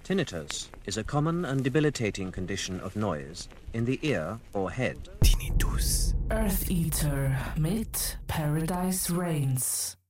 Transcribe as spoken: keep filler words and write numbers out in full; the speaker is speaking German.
Tinnitus is a common and debilitating condition of noise in the ear or head. Tinnitus. Earth Eater mit Paradise Reigns.